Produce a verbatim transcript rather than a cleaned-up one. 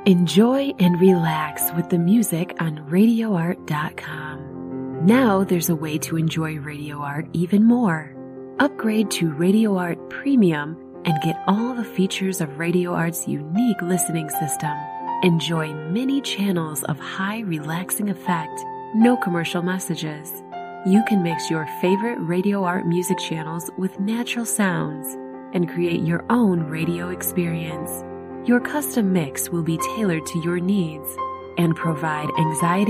Enjoy and relax with the music on radio art dot com. Now there's a way to enjoy Radio Art even more. Upgrade to Radio Art Premium and get all the features of Radio Art's unique listening system. Enjoy many channels of high relaxing effect, no commercial messages. You can mix your favorite Radio Art music channels with natural sounds and create your own radio experience. Your custom mix will be tailored to your needs and provide anxiety